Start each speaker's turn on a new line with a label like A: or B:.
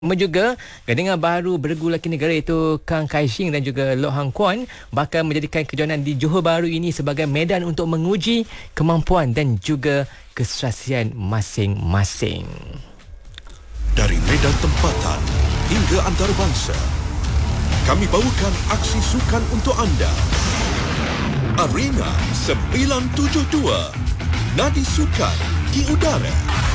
A: Juga gandingan baru bergu lelaki negara iaitu Kang Kai Shing dan juga Loh Hang Kuan bakal menjadikan kejohanan di Johor Bahru ini sebagai medan untuk menguji kemampuan dan juga kesusahan masing-masing.
B: Dari medan tempatan hingga antarabangsa, kami bawakan aksi sukan untuk anda. Arena 972, Nadi Sukan di Udara.